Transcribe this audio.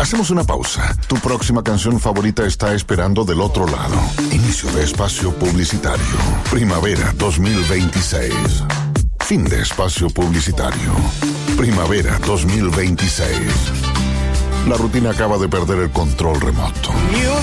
Hacemos una pausa. Tu próxima canción favorita está esperando del otro lado. Inicio de espacio publicitario. Primavera 2026. Fin de espacio publicitario. Primavera 2026. La rutina acaba de perder el control remoto.